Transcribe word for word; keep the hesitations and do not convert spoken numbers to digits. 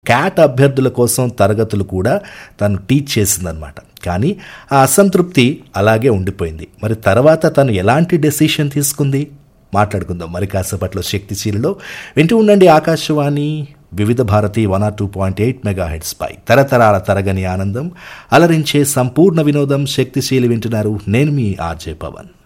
Cat అభ్యర్థుల కోసం తరగతులు కూడా తను టీచ్ చేసిందనమాట. కానీ ఆ అసంతృప్తి అలాగే ఉండిపోయింది. మరి తర్వాత తను ఎలాంటి డెసిషన్ తీసుకుంది మాట్లాడుకుందాం మరి కాసేపట్లో శక్తిశీలిలో. వింటూ ఉండండి ఆకాశవాణి వివిధ Bharati one or two point eight mega heads పై తరతరాల తరగని ఆనందం అలరించే సంపూర్ణ వినోదం. శక్తిశీలి వింటున్నారు. నేను మీ ఆర్జే పవన్.